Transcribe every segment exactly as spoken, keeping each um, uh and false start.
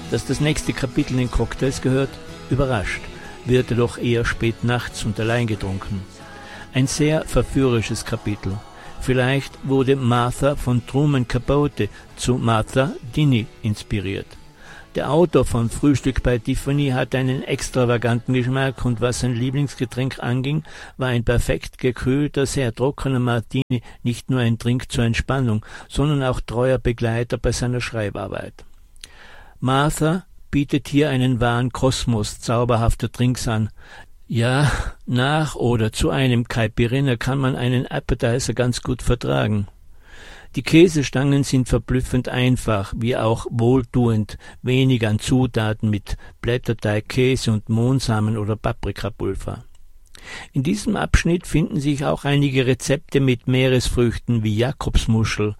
dass das nächste Kapitel in Cocktails gehört, überrascht, wird er doch eher spät nachts und allein getrunken. Ein sehr verführerisches Kapitel. Vielleicht wurde Martha von Truman Capote zu Martha Dini inspiriert. Der Autor von Frühstück bei Tiffany hat einen extravaganten Geschmack und was sein Lieblingsgetränk anging, war ein perfekt gekühlter, sehr trockener Martini nicht nur ein Trink zur Entspannung, sondern auch treuer Begleiter bei seiner Schreibarbeit. Martha bietet hier einen wahren Kosmos zauberhafter Drinks an. Ja, nach oder zu einem Caipirinha kann man einen Appetizer ganz gut vertragen. Die Käsestangen sind verblüffend einfach, wie auch wohltuend, wenig an Zutaten mit Blätterteig, Käse und Mohnsamen oder Paprikapulver. In diesem Abschnitt finden sich auch einige Rezepte mit Meeresfrüchten wie Jakobsmuschel,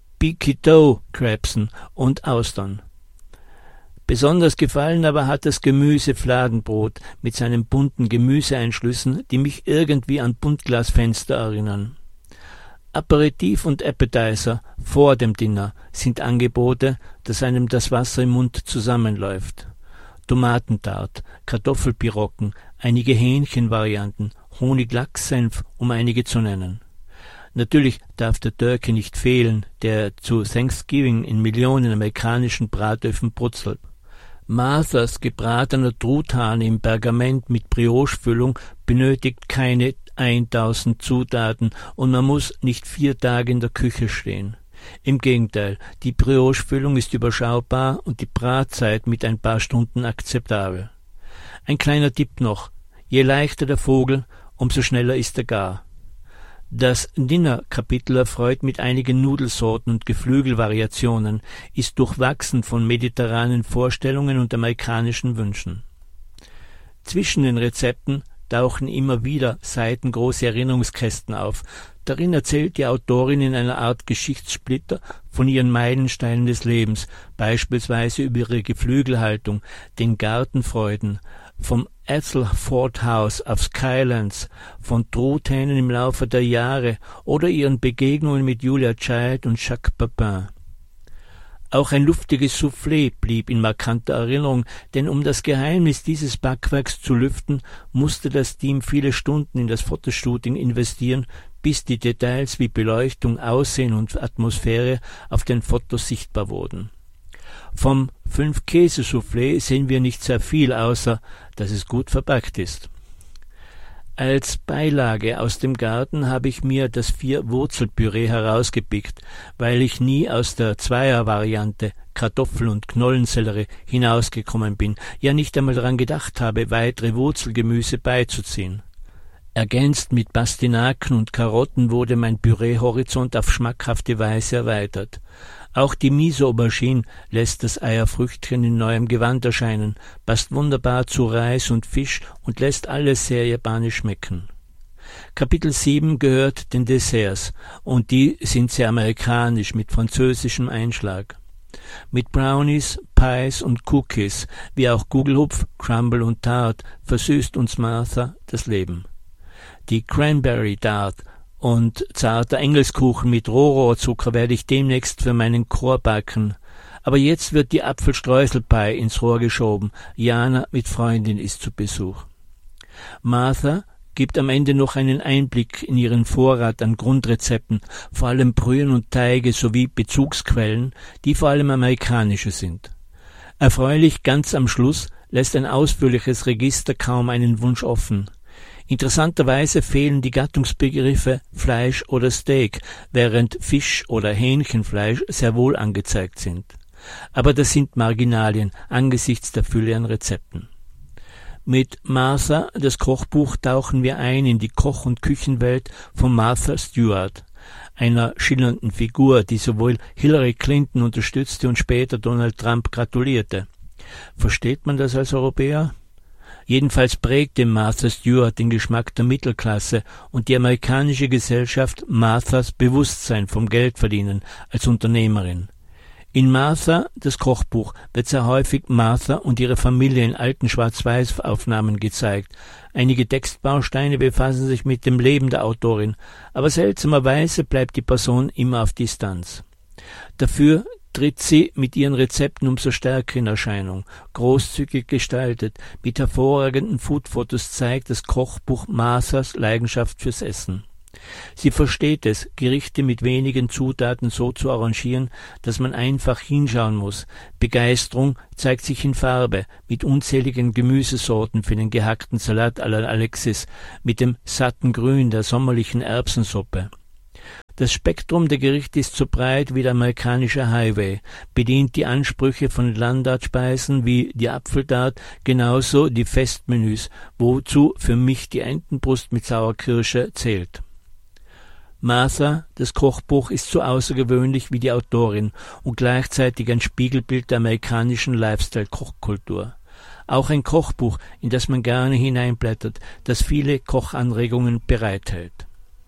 Picquito-Krebsen und Austern. Besonders gefallen aber hat das Gemüse-Fladenbrot mit seinen bunten Gemüseeinschlüssen, die mich irgendwie an Buntglasfenster erinnern. Aperitif und Appetizer vor dem Dinner sind Angebote, dass einem das Wasser im Mund zusammenläuft. Tomatentart, Kartoffelpirocken, einige Hähnchenvarianten, Honig-Lachs-Senf, um einige zu nennen. Natürlich darf der Turkey nicht fehlen, der zu Thanksgiving in Millionen amerikanischen Bratöfen brutzelt. Marthas gebratener Truthahn im Pergament mit Brioche-Füllung benötigt keine eintausend Zutaten und man muss nicht vier Tage in der Küche stehen. Im Gegenteil, die Brioche-Füllung ist überschaubar und die Bratzeit mit ein paar Stunden akzeptabel. Ein kleiner Tipp noch: Je leichter der Vogel, umso schneller ist er gar. Das Dinner-Kapitel erfreut mit einigen Nudelsorten und Geflügelvariationen, ist durchwachsen von mediterranen Vorstellungen und amerikanischen Wünschen. Zwischen den Rezepten tauchen immer wieder seitengroße Erinnerungskästen auf. Darin erzählt die Autorin in einer Art Geschichtssplitter von ihren Meilensteinen des Lebens, beispielsweise über ihre Geflügelhaltung, den Gartenfreuden, vom Athelford House auf Skylands, von Truthähnen im Laufe der Jahre oder ihren Begegnungen mit Julia Child und Jacques Pepin. Auch ein luftiges Soufflé blieb in markanter Erinnerung, denn um das Geheimnis dieses Backwerks zu lüften, musste das Team viele Stunden in das Fotoshooting investieren, bis die Details wie Beleuchtung, Aussehen und Atmosphäre auf den Fotos sichtbar wurden. Vom Fünf-Käse-Soufflé sehen wir nicht sehr viel, außer dass es gut verpackt ist. Als Beilage aus dem Garten habe ich mir das Vier-Wurzel-Püree herausgepickt, weil ich nie aus der Zweier-Variante Kartoffel- und Knollensellerie hinausgekommen bin, ja nicht einmal daran gedacht habe, weitere Wurzelgemüse beizuziehen. Ergänzt mit Pastinaken und Karotten wurde mein Püree-Horizont auf schmackhafte Weise erweitert. Auch die Miso-Aubergine lässt das Eierfrüchtchen in neuem Gewand erscheinen, passt wunderbar zu Reis und Fisch und lässt alles sehr japanisch schmecken. Kapitel sieben gehört den Desserts, und die sind sehr amerikanisch mit französischem Einschlag. Mit Brownies, Pies und Cookies, wie auch Gugelhupf, Crumble und Tart, versüßt uns Martha das Leben. Die Cranberry Tart und zarter Engelskuchen mit Rohrohrzucker werde ich demnächst für meinen Chor backen. Aber jetzt wird die Apfelstreuselpie ins Rohr geschoben. Jana mit Freundin ist zu Besuch. Martha gibt am Ende noch einen Einblick in ihren Vorrat an Grundrezepten, vor allem Brühen und Teige sowie Bezugsquellen, die vor allem amerikanische sind. Erfreulich ganz am Schluss lässt ein ausführliches Register kaum einen Wunsch offen. Interessanterweise fehlen die Gattungsbegriffe Fleisch oder Steak, während Fisch oder Hähnchenfleisch sehr wohl angezeigt sind. Aber das sind Marginalien angesichts der Fülle an Rezepten. Mit Martha, das Kochbuch, tauchen wir ein in die Koch- und Küchenwelt von Martha Stewart, einer schillernden Figur, die sowohl Hillary Clinton unterstützte und später Donald Trump gratulierte. Versteht man das als Europäer? Jedenfalls prägte Martha Stewart den Geschmack der Mittelklasse und die amerikanische Gesellschaft Marthas Bewusstsein vom Geldverdienen als Unternehmerin. In Martha, das Kochbuch, wird sehr häufig Martha und ihre Familie in alten Schwarz-Weiß-Aufnahmen gezeigt. Einige Textbausteine befassen sich mit dem Leben der Autorin, aber seltsamerweise bleibt die Person immer auf Distanz. Dafür tritt sie mit ihren Rezepten umso stärker in Erscheinung. Großzügig gestaltet, mit hervorragenden Foodfotos zeigt das Kochbuch Marthas Leidenschaft fürs Essen. Sie versteht es, Gerichte mit wenigen Zutaten so zu arrangieren, dass man einfach hinschauen muss. Begeisterung zeigt sich in Farbe, mit unzähligen Gemüsesorten für den gehackten Salat à la Alexis, mit dem satten Grün der sommerlichen Erbsensuppe. Das Spektrum der Gerichte ist so breit wie der amerikanische Highway, bedient die Ansprüche von Landartspeisen wie die Apfeltart, genauso die Festmenüs, wozu für mich die Entenbrust mit Sauerkirsche zählt. Martha, das Kochbuch, ist so außergewöhnlich wie die Autorin und gleichzeitig ein Spiegelbild der amerikanischen Lifestyle-Kochkultur. Auch ein Kochbuch, in das man gerne hineinblättert, das viele Kochanregungen bereithält.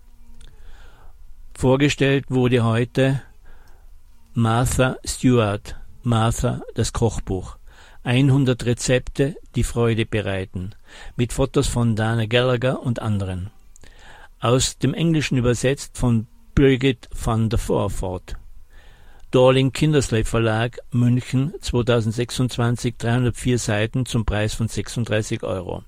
Vorgestellt wurde heute Martha Stewart, Martha, das Kochbuch. hundert Rezepte, die Freude bereiten, mit Fotos von Dana Gallagher und anderen. Aus dem Englischen übersetzt von Birgit van der Voorvoort. Dorling Kindersley Verlag, München, zweitausendsechsundzwanzig, dreihundertvier Seiten zum Preis von sechsunddreißig Euro.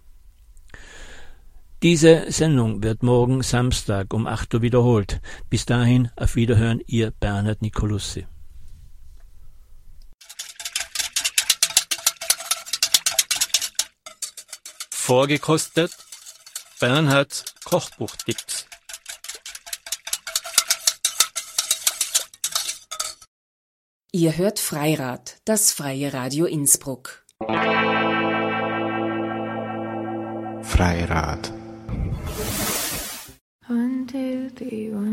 Diese Sendung wird morgen Samstag um acht Uhr wiederholt. Bis dahin, auf Wiederhören, Ihr Bernhard Nicolussi. Vorgekostet Bernhards Kochbuchtipps. Ihr hört Freirad, das freie Radio Innsbruck. Freirad. One, two, three, one.